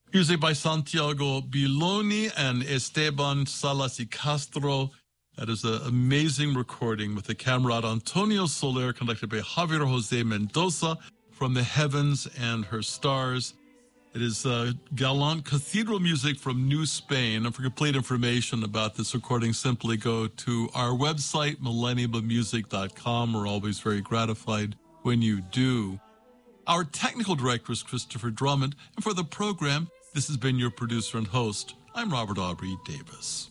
Music by Santiago Biloni and Esteban Salas y Castro. That is an amazing recording with the camarade Antonio Soler, conducted by Javier Jose Mendoza from The Heavens and Her Stars. It is Galant Cathedral music from New Spain. And for complete information about this recording, simply go to our website, millenniumofmusic.com. We're always very gratified when you do. Our technical director is Christopher Drummond. And for the program, this has been your producer and host. I'm Robert Aubrey Davis.